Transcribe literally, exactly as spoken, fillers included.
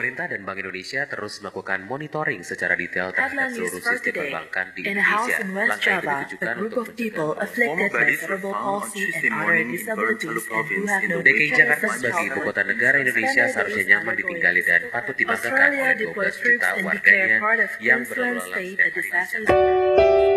Pemerintah dan Bank Indonesia terus melakukan monitoring secara detail terhadap Headline news seluruh for sistem today. perbankan di In a house Indonesia. in West Langkah itu Java, a ditujukan group untuk of people mencegah afflicted by bodies were cerebral found on palsy and Tuesday other morning in disabilities Gorontalo and who province have in no the D K I recourse Jakarta of sebagai ibu childhood kota negara Indonesia suspended seharusnya its nyaman undergoing ditinggali dan patut dibanggakan Australia oleh dua belas deployed juta troops and warganya declared part of yang Queensland berlalu lalang state setiap a hari di disaster sana.